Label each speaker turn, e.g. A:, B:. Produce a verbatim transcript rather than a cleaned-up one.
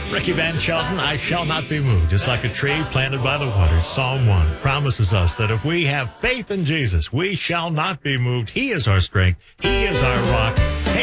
A: Ricky Van Shelton, I shall not be moved. Just like a tree planted by the waters. Psalm one promises us that if we have faith in Jesus, we shall not be moved. He is our strength. He is our rock.